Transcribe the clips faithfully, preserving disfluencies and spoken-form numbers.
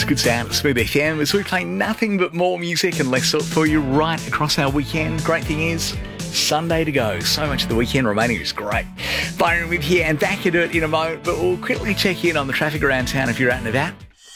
good sound at Smooth F M as we play nothing but more music and less for you right across our weekend. Great thing is, Sunday to go. So much of the weekend remaining is great. Byron with you and back at it in a moment, but we'll quickly check in on the traffic around town if you're out and about.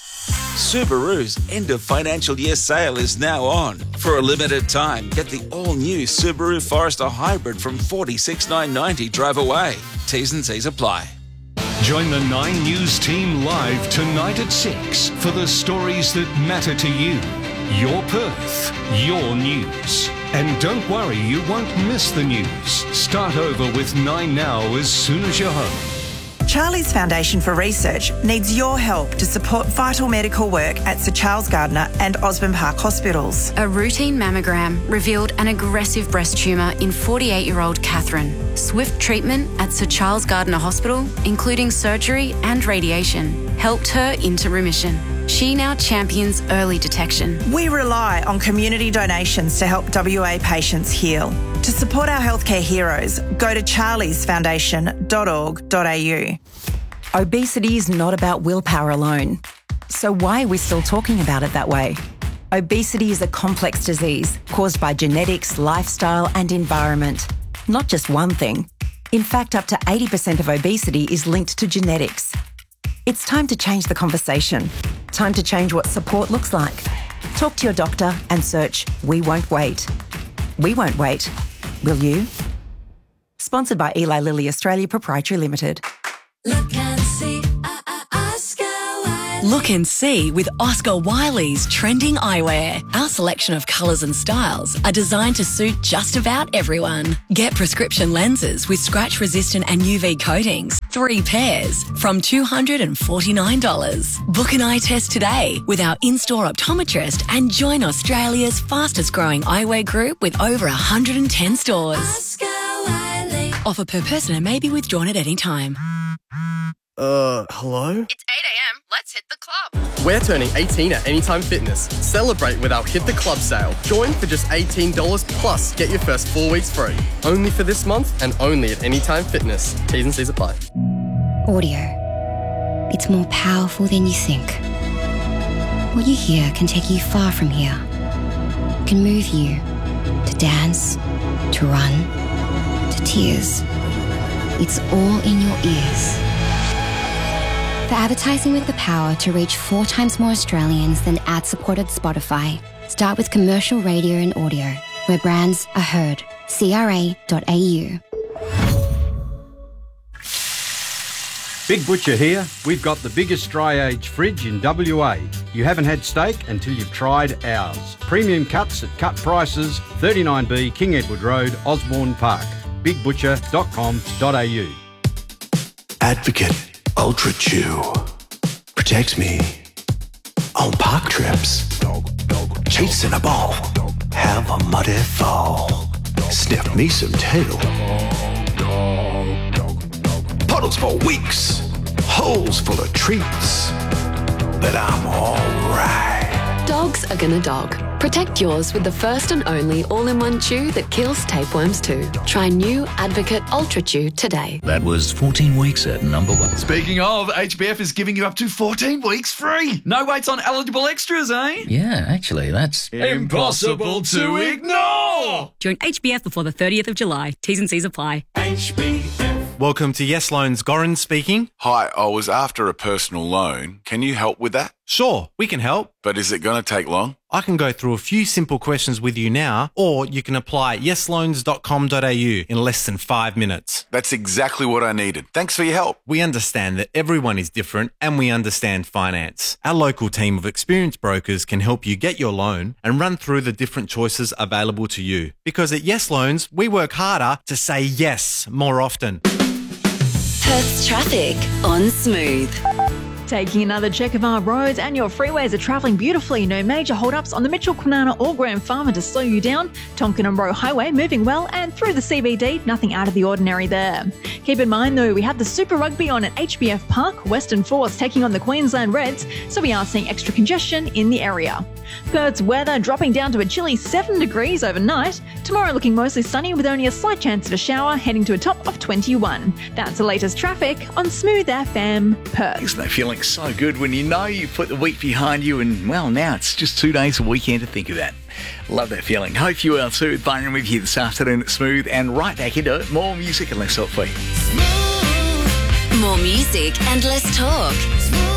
Subaru's end of financial year sale is now on. For a limited time, get the all-new Subaru Forester Hybrid from forty-six thousand nine hundred ninety drive away. T's and C's apply. Join the Nine News team live tonight at six for the stories that matter to you. Your Perth, your news. And don't worry, you won't miss the news. Start over with Nine Now as soon as you're home. Charlie's Foundation for Research needs your help to support vital medical work at Sir Charles Gardner and Osborne Park Hospitals. A routine mammogram revealed an aggressive breast tumour in forty-eight-year-old Catherine. Swift treatment at Sir Charles Gardner Hospital, including surgery and radiation, helped her into remission. She now champions early detection. We rely on community donations to help W A patients heal. To support our healthcare heroes, go to charlies foundation dot org dot a u. Obesity is not about willpower alone. So why are we still talking about it that way? Obesity is a complex disease caused by genetics, lifestyle and environment. Not just one thing. In fact, up to eighty percent of obesity is linked to genetics. It's time to change the conversation. Time to change what support looks like. Talk to your doctor and search We Won't Wait. We won't wait. Will you? Sponsored by Eli Lilly Australia Proprietary Limited. Look and see, uh, uh, Oscar Wiley. Look and see with Oscar Wiley's trending eyewear. Our selection of colours and styles are designed to suit just about everyone. Get prescription lenses with scratch-resistant and U V coatings, three pairs, from two hundred forty-nine dollars. Book an eye test today with our in-store optometrist and join Australia's fastest-growing eyewear group with over one hundred ten stores. Oscar Wiley. Offer per person and may be withdrawn at any time. Uh, hello? It's eight a.m. Let's hit the club. We're turning eighteen at Anytime Fitness. Celebrate with our Hit the Club sale. Join for just eighteen dollars plus get your first four weeks free. Only for this month and only at Anytime Fitness. T's and C's apply. Audio. It's more powerful than you think. What you hear can take you far from here. Can move you to dance, to run, to tears. It's all in your ears. For advertising with the power to reach four times more Australians than ad-supported Spotify, start with commercial radio and audio, where brands are heard. C R A dot A U. Big Butcher here. We've got the biggest dry age fridge in W A. You haven't had steak until you've tried ours. Premium cuts at cut prices, thirty-nine B King Edward Road, Osborne Park. big butcher dot com dot a u. Advocate Ultra Chew protects me on park trips, chasing a ball, have a muddy fall, sniff me some tail, puddles for weeks, holes full of treats, but I'm alright. Dogs are gonna dog. Protect yours with the first and only all-in-one chew that kills tapeworms too. Try new Advocate Ultra Chew today. That was fourteen weeks at number one. Speaking of, H B F is giving you up to fourteen weeks free. No waits on eligible extras, eh? Yeah, actually, that's impossible to ignore. Join H B F before the thirtieth of July. T's and C's apply. H B F. Welcome to Yes Loans. Goran speaking. Hi, I was after a personal loan. Can you help with that? Sure, we can help. But is it going to take long? I can go through a few simple questions with you now, or you can apply at yes loans dot com dot a u in less than five minutes. That's exactly what I needed. Thanks for your help. We understand that everyone is different and we understand finance. Our local team of experienced brokers can help you get your loan and run through the different choices available to you. Because at Yes Loans, we work harder to say yes more often. Perth's traffic on Smooth. Taking another check of our roads and your freeways are travelling beautifully. No major hold-ups on the Mitchell, Kwinana or Graham Farmer to slow you down. Tonkin and Roe Highway moving well, and through the C B D, nothing out of the ordinary there. Keep in mind though, we have the Super Rugby on at H B F Park, Western Force taking on the Queensland Reds, so we are seeing extra congestion in the area. Perth's weather dropping down to a chilly seven degrees overnight. Tomorrow looking mostly sunny with only a slight chance of a shower, heading to a top of twenty-one. That's the latest traffic on Smooth F M Perth. There's no feeling feeling so good when you know you put the week behind you and, well, now it's just two days a weekend to think of that. Love that feeling. Hope you are too. Byron with you this afternoon at Smooth, and right back into it. More music and less talk for you. More music and less talk.